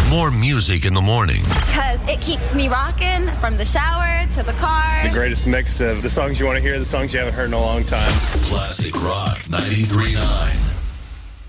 more music in the morning. Because it keeps me rocking from the shower to the car. The greatest mix of the songs you want to hear, the songs you haven't heard in a long time. Classic Rock 93.9.